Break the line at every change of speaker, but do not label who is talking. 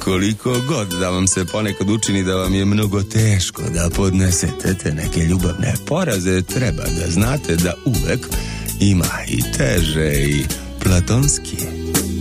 koliko god da vam se ponekad učini da vam je mnogo teško da podnesete te neke ljubavne poraze, treba da znate da uvek ima i teže i platonski